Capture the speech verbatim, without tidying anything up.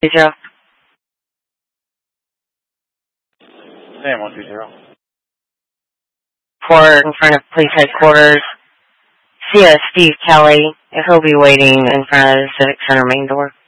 Zero. Sam one two zero. For in front of police headquarters. See uh, Steve Kelly. He'll be waiting in front of the Civic Center main door.